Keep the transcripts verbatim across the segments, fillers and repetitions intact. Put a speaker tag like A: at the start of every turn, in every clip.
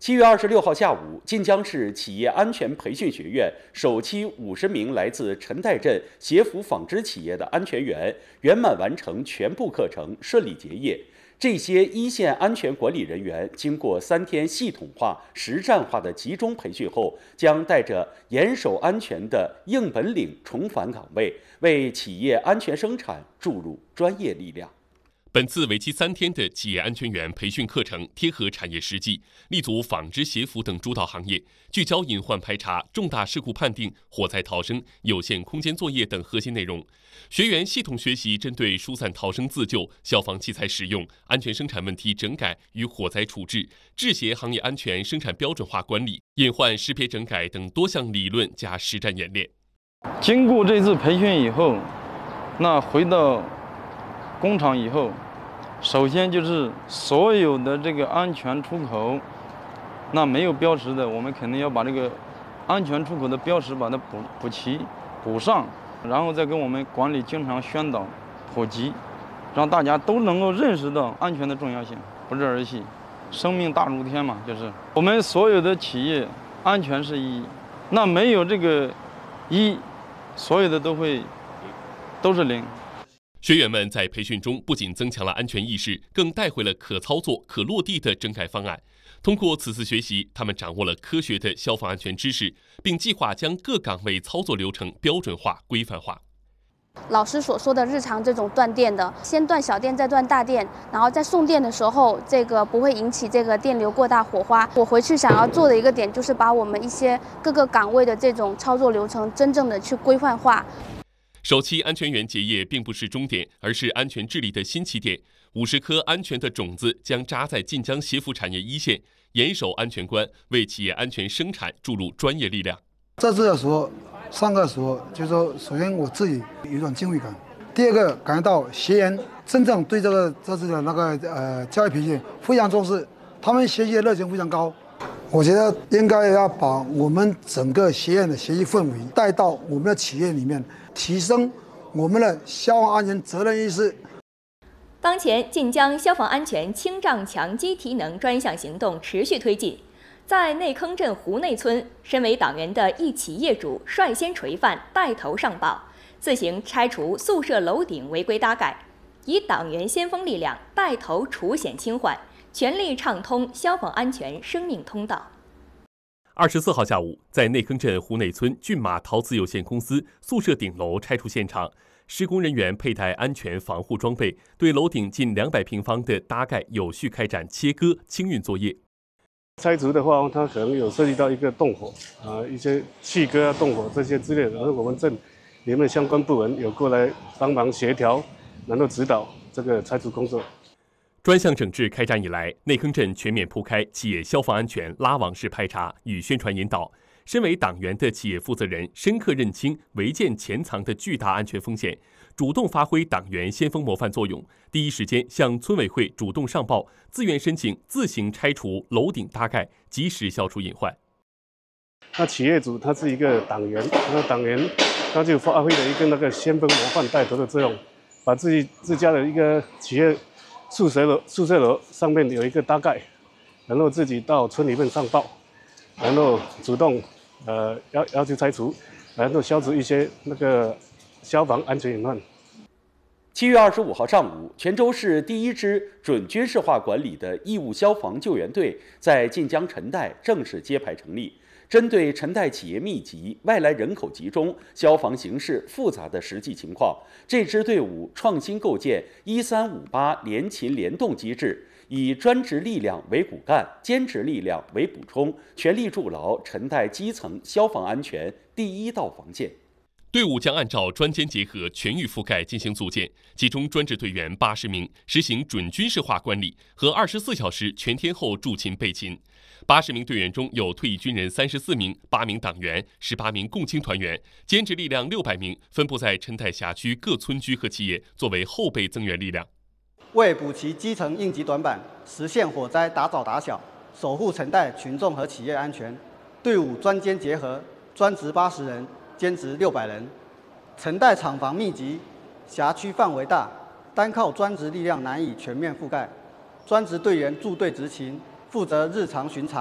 A: 七月二十六号下午，晋江市企业安全培训学院首期五十名来自陈岱镇协福纺织企业的安全员圆满完成全部课程，顺利结业。这些一线安全管理人员经过三天系统化、实战化的集中培训后，将带着严守安全的硬本领重返岗位，为企业安全生产注入专业力量。
B: 本次为期三天的企业安全员培训课程贴合产业实际，立足纺织、协服等主导行业，聚焦隐患排查、重大事故判定、火灾逃生、有限空间作业等核心内容。学员系统学习针对疏散逃生自救、消防器材使用、安全生产问题整改与火灾处置、制鞋行业安全生产标准化管理、隐患识别整改等多项理论加实战演练。
C: 经过这次培训以后，那回到工厂以后，首先就是所有的这个安全出口，那没有标识的，我们肯定要把这个安全出口的标识把它补补齐、补上，然后再跟我们管理经常宣导、普及，让大家都能够认识到安全的重要性，不是儿戏。生命大如天嘛，就是我们所有的企业安全是一，那没有这个一，所有的都会都是零。
B: 学员们在培训中不仅增强了安全意识，更带回了可操作、可落地的整改方案。通过此次学习，他们掌握了科学的消防安全知识，并计划将各岗位操作流程标准化、规范化。
D: 老师所说的日常这种断电的，先断小电，再断大电，然后在送电的时候，这个不会引起这个电流过大、火花。我回去想要做的一个点，就是把我们一些各个岗位的这种操作流程，真正的去规范化。
B: 首期安全员结业并不是终点，而是安全治理的新起点。五十颗安全的种子将扎在晋江协服产业一线，严守安全关，为企业安全生产注入专业力量。
E: 这次的时候，上课的时候，就是说，首先我自己有一种敬畏感，第二个感觉到学员真正对这个这次的那个呃教育培训非常重视，他们学习的热情非常高。我觉得应该要把我们整个学院的学习氛围带到我们的企业里面，提升我们的消防安全责任意识。
F: 当前，晋江消防安全清障强基提能专项行动持续推进。在内坑镇湖内村，身为党员的一企业主率先垂范，带头上报，自行拆除宿舍楼顶违规搭盖，以党员先锋力量带头除险清患，全力畅通消防安全生命通道。
B: 二十四号下午，在内坑镇湖内村骏马陶瓷有限公司宿舍顶楼拆除现场，施工人员佩戴安全防护装备，对楼顶近两百平方的搭盖有序开展切割清运作业。
G: 拆除的话，它可能有涉及到一个动火啊、呃，一些气割啊、动火这些之类的，而我们镇里面相关部门有过来帮忙协调，然后指导这个拆除工作。
B: 专项整治开展以来，内坑镇全面铺开企业消防安全拉网式排查与宣传引导。身为党员的企业负责人深刻认清违建潜藏的巨大安全风险，主动发挥党员先锋模范作用，第一时间向村委会主动上报，自愿申请自行拆除楼顶搭盖，及时消除隐患。
G: 那企业主他是一个党员，那党员他就发挥了一个那个先锋模范带头的作用，把自己自家的一个企业宿舍楼宿舍楼上面有一个搭盖，然后自己到村里面上报，然后主动呃要要求拆除，然后消除一些那个消防安全隐患。
A: 七月二十五号上午，泉州市第一支准军事化管理的义务消防救援队在晋江陈岱正式揭牌成立。针对陈岱企业密集、外来人口集中、消防形势复杂的实际情况，这支队伍创新构建一三五八联勤联动机制，以专职力量为骨干，兼职力量为补充，全力筑牢陈岱基层消防安全第一道防线。
B: 队伍将按照专兼结合、全域覆盖进行组建，其中专职队员八十名，实行准军事化管理和二十四小时全天候驻勤备勤。八十名队员中有退役军人三十四名，八名党员，十八名共青团员，兼职力量六百名，分布在陈岱辖区各村居和企业，作为后备增援力量。
H: 为补齐基层应急短板，实现火灾打早打小，守护陈岱群众和企业安全，队伍专兼结合，专职八十人，兼职六百人。陈岱厂房密集，辖区范围大，单靠专职力量难以全面覆盖。专职队员驻队执勤，负责日常巡查、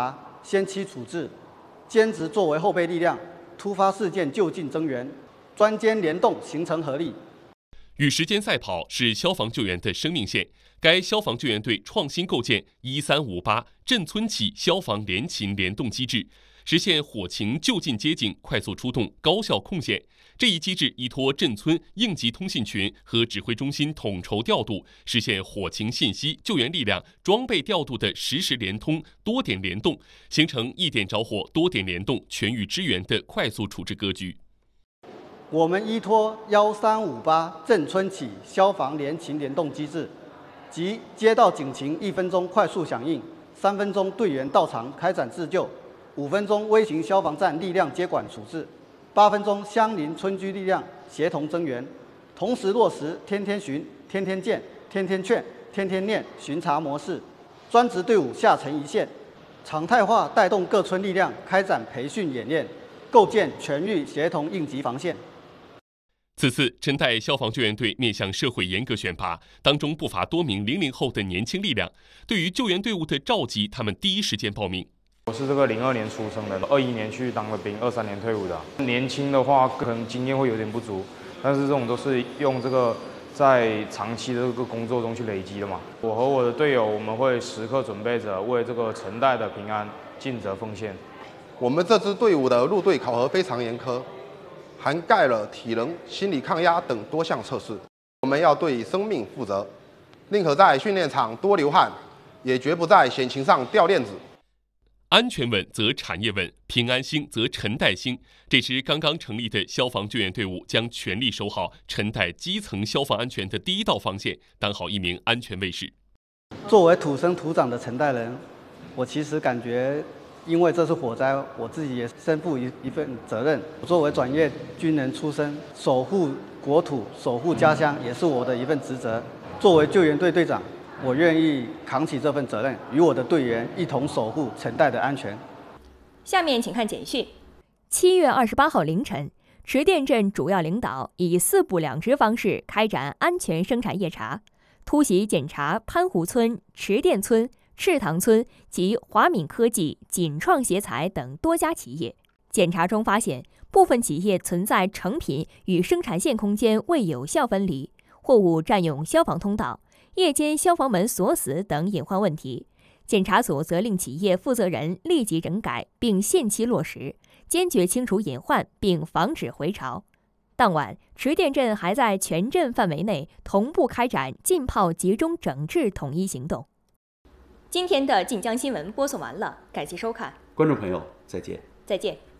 H: 先期处置，兼职作为后备力量，突发事件就近增援，专监联动形成合力。
B: 与时间赛跑是消防救援的生命线。该消防救援队创新构建一三五八镇村起消防联勤联动机制，实现火情就近接警、快速出动、高效控线。这一机制依托镇村应急通信群和指挥中心统筹调度，实现火情信息、救援力量、装备调度的实时联通、多点联动，形成一点着火、多点联动、全域支援的快速处置格局。
H: 我们依托一三五八镇村起消防联勤联动机制，即接到警情一分钟快速响应，三分钟队员到场开展自救，五分钟微型消防站力量接管处置，八分钟相邻村居力量协同增援，同时落实天天巡、天天见、天天劝、天天念巡查模式，专职队伍下沉一线，常态化带动各村力量开展培训演练，构建全域协同应急防线。
B: 此次陈代消防救援队面向社会严格选拔，当中不乏多名零零后的年轻力量。对于救援队伍的召集，他们第一时间报名。
I: 我是这个零二年出生的，二一年去当了兵，二三年退伍的。年轻的话，可能经验会有点不足，但是这种都是用这个在长期的这个工作中去累积的嘛。我和我的队友，我们会时刻准备着为这个陈代的平安尽责奉献。
J: 我们这支队伍的入队考核非常严苛，涵盖了体能、心理抗压等多项测试。我们要对生命负责，宁可在训练场多流汗，也绝不在险情上掉链子。
B: 安全稳则产业稳，平安兴则陈代兴。这支刚刚成立的消防救援队伍将全力守好陈代基层消防安全的第一道防线，当好一名安全卫士。
H: 作为土生土长的陈代人，我其实感觉，因为这次火灾，我自己也身负一一份责任。作为专业军人出身，守护国土、守护家乡，也是我的一份职责。作为救援队队长，我愿意扛起这份责任，与我的队员一同守护陈代的安全。
F: 下面请看简讯。七月二十八号凌晨，池店镇主要领导以四部两值方式开展安全生产夜查，突袭检查潘湖村、池店村、赤塘村及华敏科技、锦创协材等多家企业。检查中发现，部分企业存在成品与生产线空间未有效分离，货物占用消防通道，夜间消防门锁死等隐患问题。检查组责令企业负责人立即整改并限期落实，坚决清除隐患并防止回潮。当晚，池店镇还在全镇范围内同步开展浸泡集中整治统一行动。今天的晋江新闻播送完了，感谢收看，
A: 观众朋友，再见。
F: 再见。